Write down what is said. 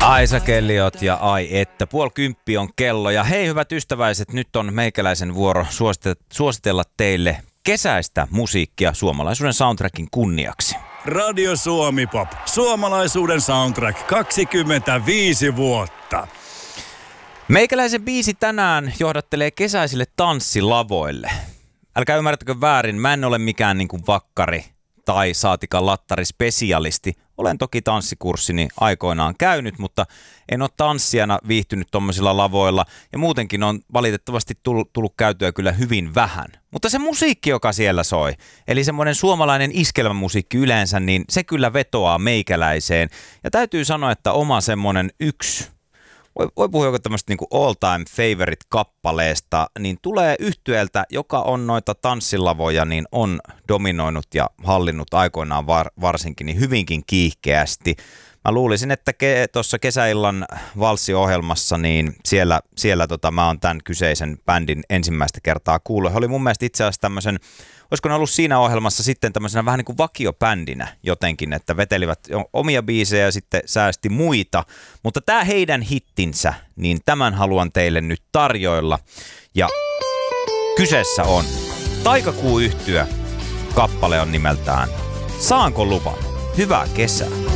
Aisa Kelliot ja ai että, 9:30 on kello. Ja hei hyvät ystäväiset, nyt on meikäläisen vuoro suositella teille kesäistä musiikkia suomalaisuuden soundtrackin kunniaksi. Radio Suomi Pop, suomalaisuuden soundtrack, 25 vuotta. Meikäläisen biisi tänään johdattelee kesäisille tanssilavoille. Älkää ymmärtäkö väärin, mä en ole mikään niin kuin vakkari tai saatikaan lattarispesialisti. Olen toki tanssikurssini aikoinaan käynyt, mutta en ole tanssijana viihtynyt tommosilla lavoilla ja muutenkin on valitettavasti tullut käytyä kyllä hyvin vähän. Mutta se musiikki, joka siellä soi, eli semmoinen suomalainen iskelmämusiikki yleensä, niin se kyllä vetoaa meikäläiseen. Ja täytyy sanoa, että oma semmoinen voi puhua joku tämmöistä niin kuin all time favorite kappaleesta, niin tulee yhtyeeltä, joka on noita tanssilavoja, niin on dominoinut ja hallinnut aikoinaan varsinkin niin hyvinkin kiihkeästi. Mä luulisin, että tuossa kesäillan valssiohjelmassa, niin siellä mä oon tämän kyseisen bändin ensimmäistä kertaa kuullut. He oli mun mielestä itse asiassa tämmöisen, olisiko ne ollut siinä ohjelmassa sitten tämmöisenä vähän niin kuin vakiobändinä jotenkin, että vetelivät omia biisejä ja sitten säästi muita. Mutta tää heidän hittinsä, niin tämän haluan teille nyt tarjoilla. Ja kyseessä on Taikakuu-yhtye, kappale on nimeltään Saanko luvan? Hyvää kesää!